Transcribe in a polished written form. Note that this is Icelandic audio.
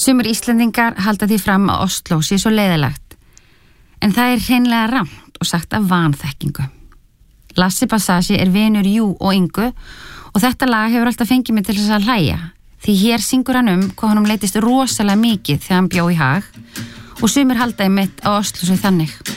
Sumir Íslendingar halda því fram að Osló sé svo leiðilegt, en það hreinlega rangt og sagt af vanþekkingu. Lassi Basashi vinur Jú og Ingu og þetta lag hefur alltaf fengið mig til þess að hlæja, því hér syngur hann hvað honum leitist rosalega mikið þegar hann bjó í Haag og sumir halda einmitt á Osló sem þannig.